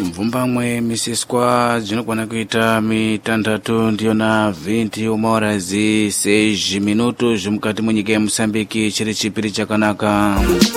mvumbamwe misiswa dzinokwana kuita mitandatu ndiyo na 21 horas e 6 minutos mukati mwenyika ya Moçambique chiri chipiri chakanaka.